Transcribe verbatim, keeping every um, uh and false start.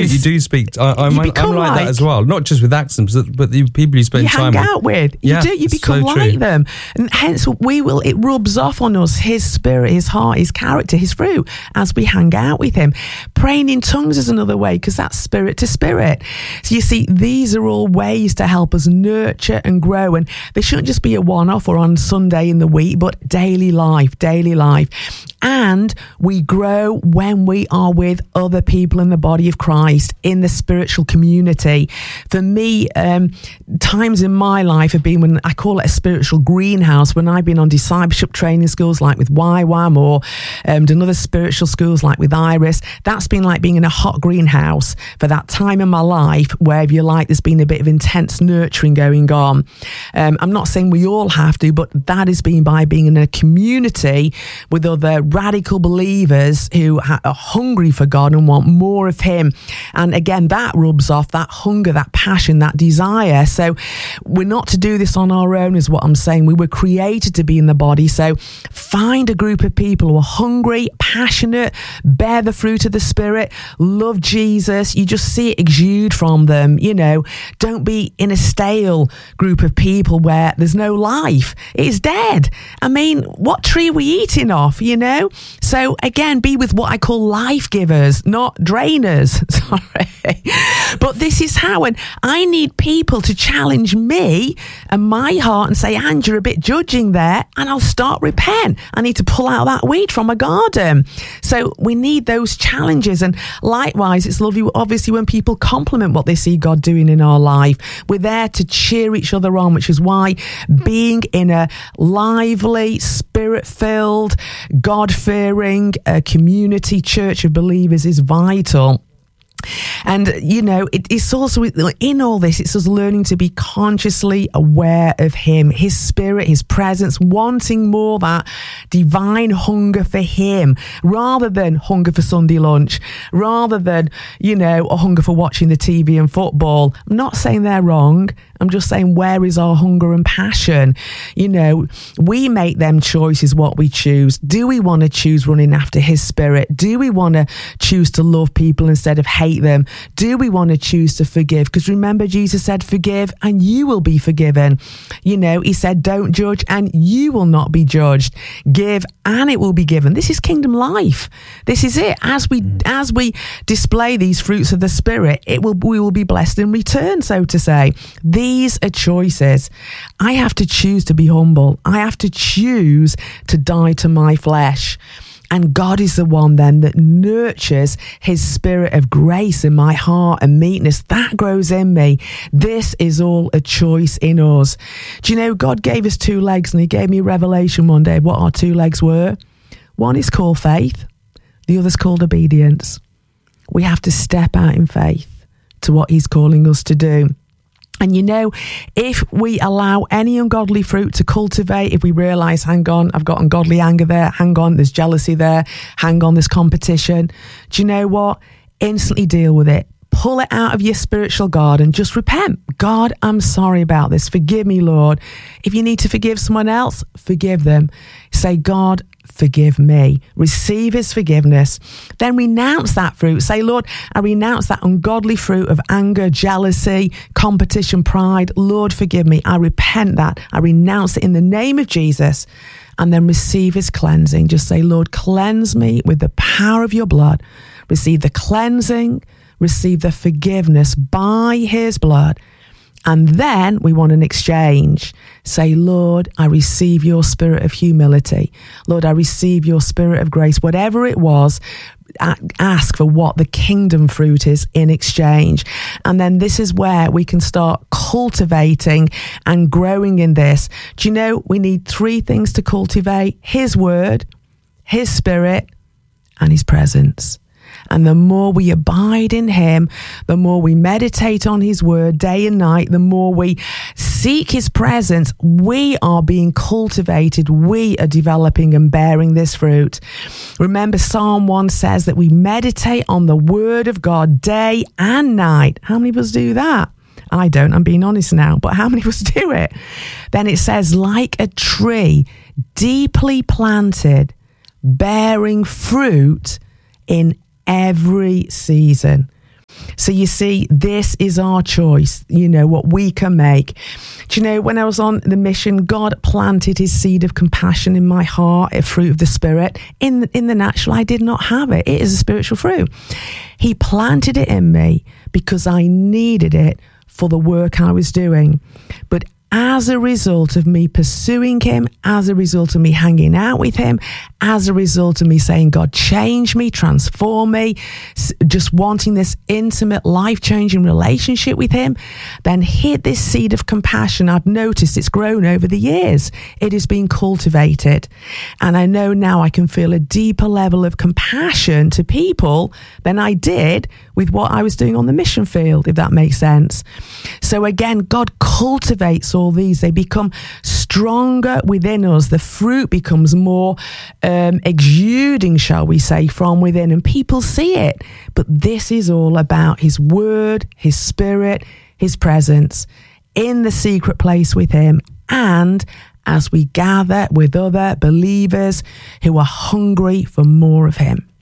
you do speak. I, I'm, I'm like, like that as well. Not just with accents, but the people you spend you time hang with. out with. You yeah, do. You become so like true. them, and hence we will. It rubs off on us. His spirit, his heart, his character, his fruit as we hang out with him. Praying in tongues is another way because that's spirit to spirit. So you see, these are all ways to help us nurture and grow, and they shouldn't just be a one-off or on Sunday in the week, but daily life, daily life. And we grow when we are with other people in the body of Christ, in the spiritual community. For me, um, times in my life have been when I call it a spiritual greenhouse, when I've been on discipleship training schools like with Y WAM or um, done other spiritual schools like with Iris. That's been like being in a hot greenhouse for that time in my life where, if you like, there's been a bit of intense nurturing going on. Um, I'm not saying we all have to, but that has been by being in a community with other radical believers who are hungry for God and want more of him. And again, that rubs off that hunger, that passion, that desire. So we're not to do this on our own, is what I'm saying. We were created to be in the body. So find a group of people who are hungry, passionate, bear the fruit of the Spirit, love Jesus. You just see it exude from them. You know, don't be in a stale group of people where there's no life. It's dead. I mean, what tree are we eating off, you know? So again, be with what I call life givers, not drainers. Sorry. But this is how, and I need people to challenge me and my heart and say, "And you're a bit judging there," and I'll start repent. I need to pull out that weed from my garden. So we need those challenges. And likewise, it's lovely, obviously, when people compliment what they see God doing in our life. We're there to cheer each other on, which is why being in a lively, spirit-filled, God-fearing uh, community church of believers is vital. And, you know, it, it's also in all this, it's us learning to be consciously aware of him, his spirit, his presence, wanting more that divine hunger for him rather than hunger for Sunday lunch, rather than, you know, a hunger for watching the T V and football. I'm not saying they're wrong. I'm just saying, where is our hunger and passion? You know, we make them choices what we choose. Do we want to choose running after his spirit? Do we want to choose to love people instead of hate them? Do we want to choose to forgive? Because remember, Jesus said, forgive and you will be forgiven. You know, he said, don't judge and you will not be judged. Give and it will be given. This is kingdom life. This is it. As we as we display these fruits of the Spirit, it will we will be blessed in return, so to say. These are choices. I have to choose to be humble. I have to choose to die to my flesh. And God is the one then that nurtures his spirit of grace in my heart and meekness. That grows in me. This is all a choice in us. Do you know, God gave us two legs, and he gave me a revelation one day what our two legs were. One is called faith. The other's called obedience. We have to step out in faith to what he's calling us to do. And you know, if we allow any ungodly fruit to cultivate, if we realise, hang on, I've got ungodly anger there, hang on, there's jealousy there, hang on, there's competition, do you know what? Instantly deal with it. Pull it out of your spiritual garden. Just repent. God, I'm sorry about this. Forgive me, Lord. If you need to forgive someone else, forgive them. Say, God, forgive me. Receive his forgiveness. Then renounce that fruit. Say, Lord, I renounce that ungodly fruit of anger, jealousy, competition, pride. Lord, forgive me. I repent that. I renounce it in the name of Jesus. And then receive his cleansing. Just say, Lord, cleanse me with the power of your blood. Receive the cleansing. Receive the forgiveness by his blood. And then we want an exchange. Say, Lord, I receive your spirit of humility. Lord, I receive your spirit of grace. Whatever it was, ask for what the kingdom fruit is in exchange. And then this is where we can start cultivating and growing in this. Do you know, we need three things to cultivate: his word, his spirit, and his presence. And the more we abide in him, the more we meditate on his word day and night, the more we seek his presence, we are being cultivated. We are developing and bearing this fruit. Remember, Psalm one says that we meditate on the word of God day and night. How many of us do that? I don't, I'm being honest now, but how many of us do it? Then it says, like a tree deeply planted, bearing fruit in every season. So you see, this is our choice, you know, what we can make. Do you know, when I was on the mission, God planted his seed of compassion in my heart, a fruit of the Spirit. In the, in the natural, I did not have it. It is a spiritual fruit. He planted it in me because I needed it for the work I was doing. But as a result of me pursuing him, as a result of me hanging out with him, as a result of me saying, God, change me, transform me, just wanting this intimate, life-changing relationship with him, then hit this seed of compassion. I've noticed it's grown over the years. It is being cultivated. And I know now I can feel a deeper level of compassion to people than I did with what I was doing on the mission field, if that makes sense. So again, God cultivates all these. They become stronger within us. The fruit becomes more um, exuding, shall we say, from within, and people see it. But this is all about his word, his spirit, his presence in the secret place with him, and as we gather with other believers who are hungry for more of him.